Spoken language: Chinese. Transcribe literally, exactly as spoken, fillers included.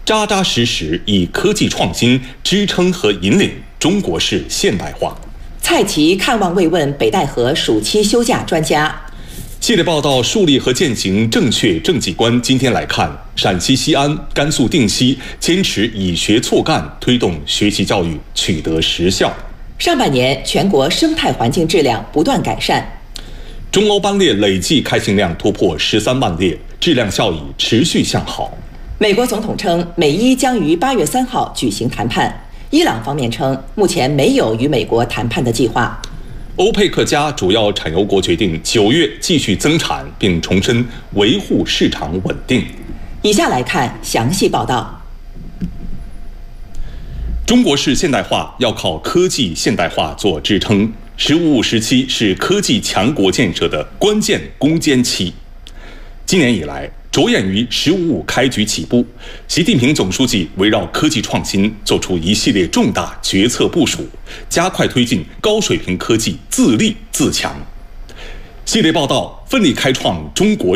扎扎实实以科技创新支撑和引领中国式现代化。 蔡奇看望慰问北戴河暑期休假专家。 系列报道树立和践行正确政绩观。今天来看，陕西西安、甘肃定西坚持以学促干，推动学习教育取得实效。 上半年全国生态环境质量不断改善。 中欧班列累计开行量突破十三万列，质量效益持续向好。 美国总统称，美伊将于八月三号举行谈判。伊朗方面称，目前没有与美国谈判的计划。 欧佩克加主要产油国决定九月继续增产，并重申维护市场稳定。 以下来看详细报道。 中国式现代化要靠科技现代化做支撑。十五五时期是科技强国建设的关键攻坚期。今年以来，着眼于十五五开局起步，习近平总书记围绕科技创新做出一系列重大决策部署，加快推进高水平科技自立自强。系列报道奋力开创中国